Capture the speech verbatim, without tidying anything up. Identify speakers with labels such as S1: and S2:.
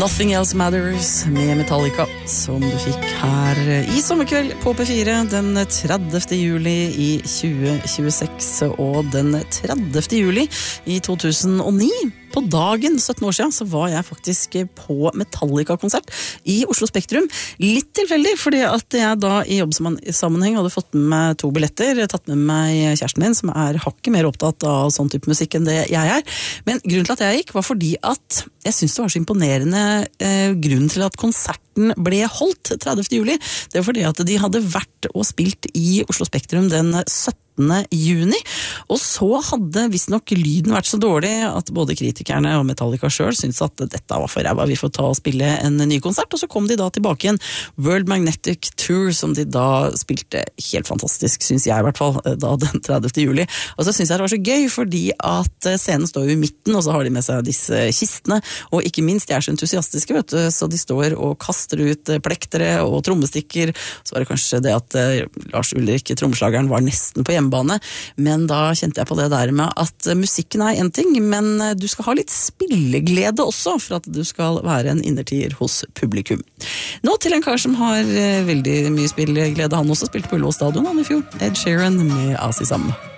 S1: Nothing Else Matters med Metallica, som du fikk her i sommerkveld på P fire den tredivte juli i tjue tjueseks, og den tredivte juli i to tusen og ni. På dagen, sytten år siden, så var jeg faktisk på Metallica-konsert i Oslo Spektrum. Litt tilfeldig, fordi at jeg da i jobbsammenheng hadde fått med meg to billetter, tatt med meg kjæresten min, som er hakket mer opptatt av sånn type musikk enn det jeg er. Men grunnen til at jeg gikk var fordi at jeg synes det var så imponerende eh, grunn til at konserten ble holdt tredivte juli. Det var fordi at de hadde vært og spilt i Oslo Spektrum den syttende juni, og så hadde visst nok lyden vært så dårlig at både kritikerne og Metallica selv syntes at dette var for ræva, vi får ta og spille en ny konsert, og så kom de da tilbake igjen, World Magnetic Tour, som de da spilte helt fantastisk, synes jeg i hvert fall, da den tredivte juli. Og så synes jeg det var så gøy, fordi at scenen står jo i midten, og så har de med seg disse kistene, og ikke minst, de er så entusiastiske, vet du, så de står og kaster ut plektere og trommestikker, så var det kanskje det at Lars Ulrik, trommeslageren, var nesten på hjemmebane, men da kjente jeg på det der med at musikken er en ting, men du skal ha litt spilleglede også, for at du skal være en innertier hos publikum. Nå til en kar som har veldig mye spilleglede, han også spilte på Ullevål Stadion han i fjor, Ed Sheeran med Asisam.